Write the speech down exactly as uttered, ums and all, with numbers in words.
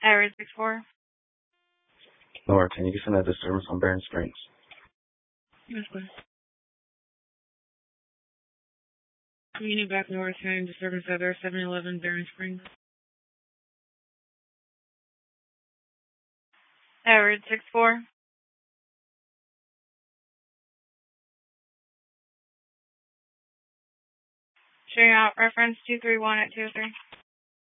Area six four. Laura, can you send a disturbance on Barron Springs? Yes, please. Community back north, hearing disturbance at Air seven eleven Barron Springs. Area six four. Sharing out reference two three one at two three.